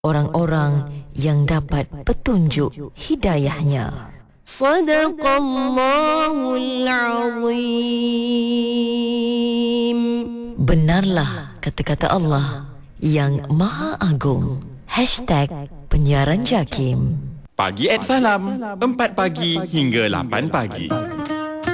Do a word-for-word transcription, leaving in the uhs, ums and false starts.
orang-orang yang dapat petunjuk hidayahnya. Sadaqallahul Azim. Benarlah kata-kata Allah yang Maha Agung. Hashtag Penyiaran Jakim. Pagi at Salam, empat pagi hingga lapan pagi.